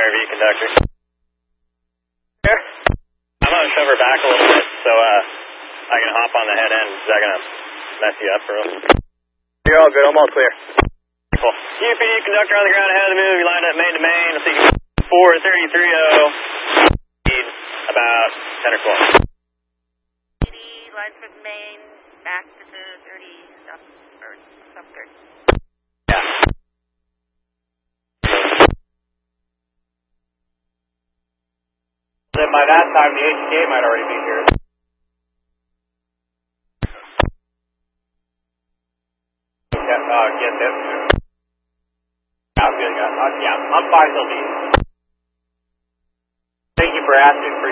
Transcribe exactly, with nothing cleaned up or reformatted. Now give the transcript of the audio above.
R V conductor. Here? I'm going to shove her back a little bit so uh, I can hop on the head end. Is that going to mess you up, bro? You're all good. I'm all clear. Cool. U P D conductor on the ground ahead of the move. You lined up main to main. I'll see you four thirty-three oh. Speed about ten or twelve. U P D lines for the main. Back to the thirty. Stop. Or stop thirty. Yeah. Then by that time, the H K might already be here. Yeah, uh, get this. Yeah, I'm good. Uh, yeah, I'm fine till the. Thank you for asking.